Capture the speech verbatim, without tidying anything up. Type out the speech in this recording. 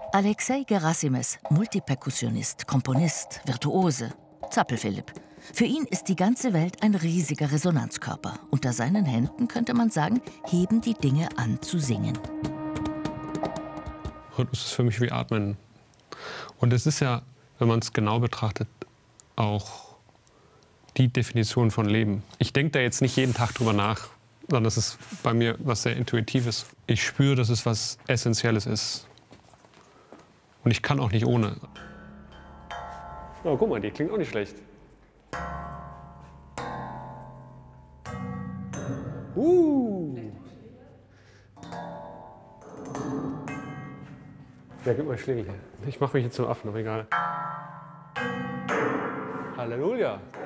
Alexei Gerasimes, Multiperkussionist, Komponist, Virtuose, Zappel-Philipp. Für ihn ist die ganze Welt ein riesiger Resonanzkörper. Unter seinen Händen, könnte man sagen, heben die Dinge an zu singen. Rhythmus ist für mich wie Atmen. Und es ist ja, wenn man es genau betrachtet, auch die Definition von Leben. Ich denke da jetzt nicht jeden Tag drüber nach, sondern das ist bei mir was sehr Intuitives. Ich spüre, dass es was Essentielles ist. Und ich kann auch nicht ohne. Oh, guck mal, die klingt auch nicht schlecht. Uh. Ja, gib mal Schläge hier. Ich mache mich jetzt zum Affen, aber egal. Halleluja.